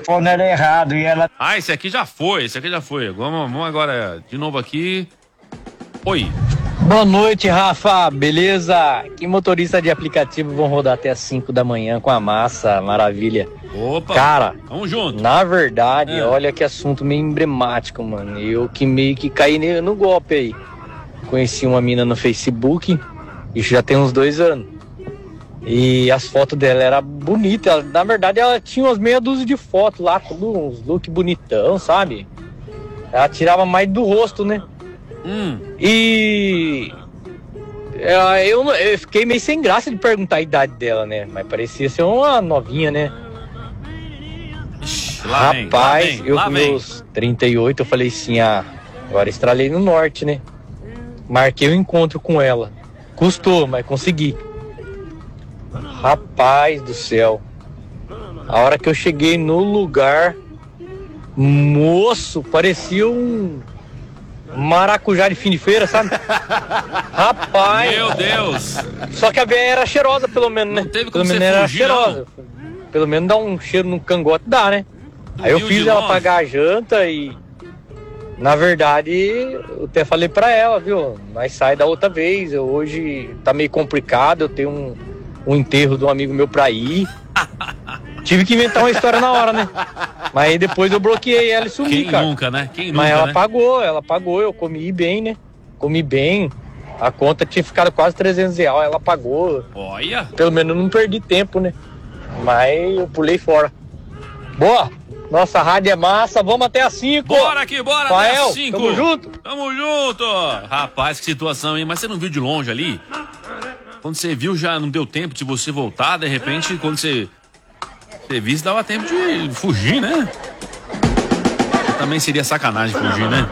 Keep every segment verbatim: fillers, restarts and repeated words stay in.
telefone era errado e ela... Ah, esse aqui já foi, esse aqui já foi. Vamos, vamos agora de novo aqui. Oi. Boa noite, Rafa, beleza? Que motorista de aplicativo vão rodar até as cinco da manhã com a massa, maravilha. Opa, cara, vamos junto. Na verdade, é. olha que assunto meio emblemático, mano. Eu que meio que caí no golpe aí. Conheci uma mina no Facebook, isso já tem uns dois anos. E as fotos dela eram bonitas. Ela, na verdade, ela tinha umas meia dúzia de fotos lá, tudo uns look bonitão, sabe? Ela tirava mais do rosto, né? Hum. E é, eu, eu fiquei meio sem graça de perguntar a idade dela, né? Mas parecia ser uma novinha, né? Ixi, lá vem, Rapaz, lá vem, eu lá com vem. meus trinta e oito, eu falei assim, ah, agora estralei no norte, né? Marquei o encontro com ela. Custou, mas consegui. Rapaz do céu. A hora que eu cheguei no lugar, moço, parecia um maracujá de fim de feira, sabe? Rapaz. Meu Deus. Só que a véia era cheirosa, pelo menos, né? Não teve pelo como menos você era fugir, cheirosa. Não. Pelo menos dá um cheiro no cangote, dá, né? Tu Aí eu viu fiz de ela longe? pagar a janta e... Na verdade, eu até falei pra ela, viu? Nós sai da outra vez. Eu, hoje tá meio complicado, eu tenho um, um enterro de um amigo meu pra ir. Tive que inventar uma história na hora, né? Mas aí depois eu bloqueei ela e sumi, Quem cara. nunca, né? Quem Mas nunca, ela né? pagou, ela pagou, eu comi bem, né? Comi bem. A conta tinha ficado quase trezentos reais, ela pagou. Olha. Pelo menos eu não perdi tempo, né? Mas eu pulei fora. Boa! Nossa rádio é massa, vamos até as cinco. Bora aqui, bora Rafael, até as cinco. tamo junto. Tamo junto. Rapaz, que situação, hein? Mas você não viu de longe ali? Quando você viu, já não deu tempo de você voltar. De repente, quando você, você viu, dava tempo de fugir, né? Também seria sacanagem fugir, né?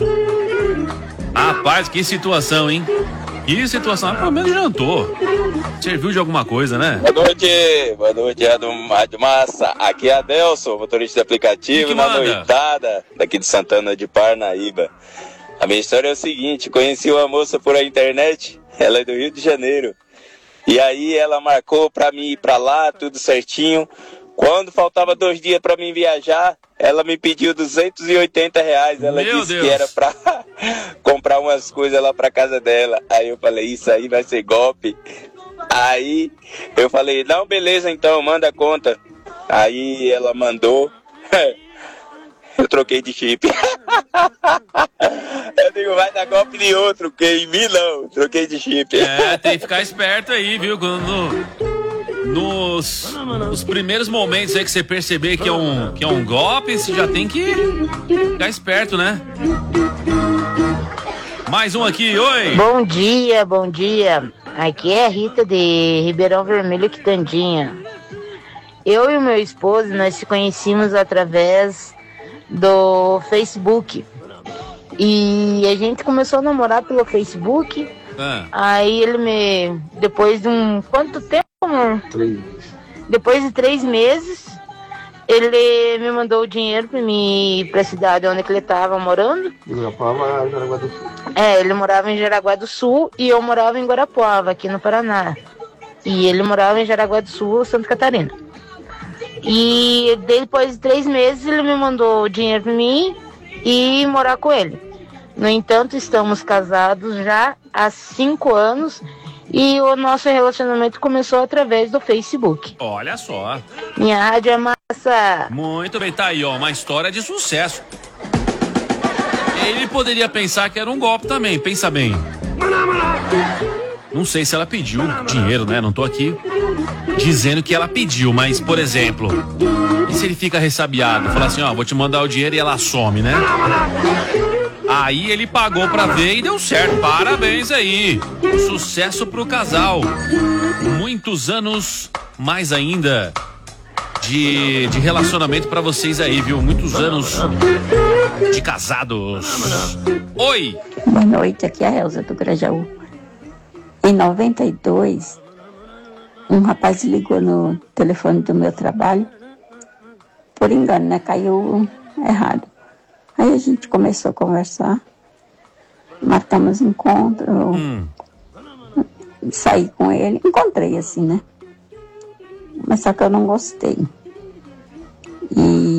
Rapaz, que situação, hein? Que situação. Pelo menos jantou. Serviu de alguma coisa, né? Boa noite, boa noite, Rádio, Rádio Massa. Aqui é Adelson, motorista de aplicativo, que na manda? noitada, daqui de Santana de Parnaíba. A minha história é o seguinte: conheci uma moça por a internet, ela é do Rio de Janeiro. E aí ela marcou pra mim ir pra lá, tudo certinho. Quando faltava dois dias pra mim viajar, ela me pediu duzentos e oitenta reais. Ela Meu disse Deus. que era pra comprar umas coisas lá pra casa dela. Aí eu falei, isso aí vai ser golpe. Aí eu falei, não, beleza então, manda a conta. Aí ela mandou, eu troquei de chip. Eu digo, vai dar golpe de outro, porque em mim não, troquei de chip. É, tem que ficar esperto aí, viu? Quando nos, nos primeiros momentos aí que você perceber que é um, que é um golpe, você já tem que ficar esperto, né? Mais um aqui, oi! Bom dia, bom dia. Aqui é a Rita de Ribeirão Vermelho, Quitandinha. Eu e o meu esposo, nós se conhecemos através do Facebook. E a gente começou a namorar pelo Facebook. Ah. Aí ele me... Depois de um... Quanto tempo, amor? Três. Depois de três meses, ele me mandou o dinheiro pra mim ir pra cidade onde que ele tava morando. É, ele morava em Jaraguá do Sul e eu morava em Guarapuava, aqui no Paraná. E ele morava em Jaraguá do Sul, Santa Catarina. E depois de três meses ele me mandou o dinheiro pra mim e morar com ele. No entanto, estamos casados já há cinco anos e o nosso relacionamento começou através do Facebook. Olha só. Minha rádio é massa. Muito bem, tá aí, ó, uma história de sucesso. Ele poderia pensar que era um golpe também, pensa bem. Não sei se ela pediu dinheiro, né? Não tô aqui dizendo que ela pediu, mas, por exemplo, e se ele fica ressabiado? Fala assim, ó, vou te mandar o dinheiro e ela some, né? Aí ele pagou pra ver e deu certo. Parabéns aí. Sucesso pro casal. Muitos anos mais ainda de, de relacionamento pra vocês aí, viu? Muitos anos de casados. Oi! Boa noite, aqui é a Elza do Grajaú. Em noventa e dois, um rapaz ligou no telefone do meu trabalho, por engano, né? Caiu errado. Aí a gente começou a conversar, marcamos encontro, Hum. saí com ele, encontrei assim, né? Mas só que eu não gostei. E